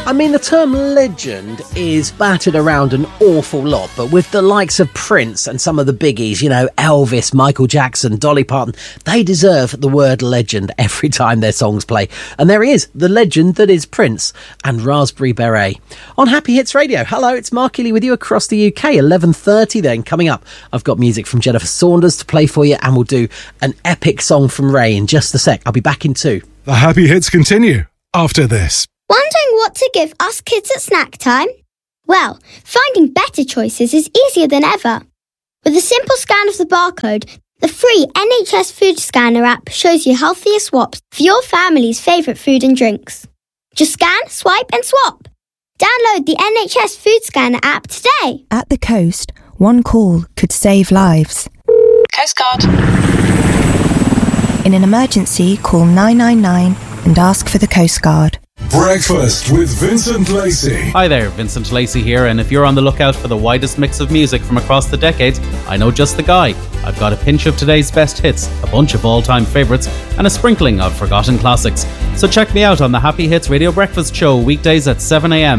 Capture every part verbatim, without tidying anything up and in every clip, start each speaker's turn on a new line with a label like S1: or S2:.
S1: I mean, the term legend is battered around an awful lot, but with the likes of Prince and some of the biggies, you know, Elvis, Michael Jackson, Dolly Parton, they deserve the word legend every time their songs play. And there he is, the legend that is Prince and Raspberry Beret. On Happy Hits Radio, hello, it's Mark Healy with you across the U K, eleven thirty then. Coming up, I've got music from Jennifer Saunders to play for you, and we'll do an epic song from Ray in just a sec. I'll be back in two.
S2: The Happy Hits continue after this.
S3: Wondering what to give us kids at snack time? Well, finding better choices is easier than ever. With a simple scan of the barcode, the free N H S Food Scanner app shows you healthier swaps for your family's favourite food and drinks. Just scan, swipe and swap. Download the N H S Food Scanner app today.
S4: At the coast, one call could save lives.
S5: Coast Guard.
S4: In an emergency, call nine nine nine and ask for the Coast Guard.
S2: Breakfast with Vincent Lacey.
S6: Hi there, Vincent Lacey here, and if you're on the lookout for the widest mix of music from across the decades, I know just the guy. I've got a pinch of today's best hits, a bunch of all-time favourites, and a sprinkling of forgotten classics. So check me out on the Happy Hits Radio Breakfast Show, weekdays at seven a.m.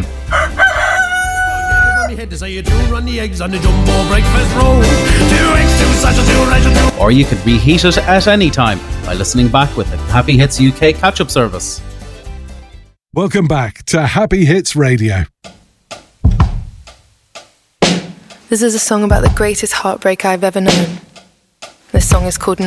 S6: Or you could reheat it at any time by listening back with the Happy Hits U K catch-up service.
S2: Welcome back to Happy Hits Radio.
S7: This is a song about the greatest heartbreak I've ever known. This song is called